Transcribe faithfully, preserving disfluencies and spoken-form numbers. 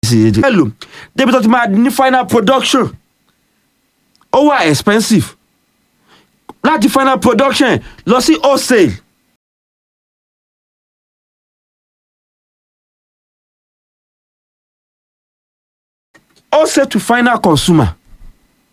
sí i. hello débi tó ti máa ní final production ó wà expensive láti final production lọ sí wholesale. wholesale to final consumer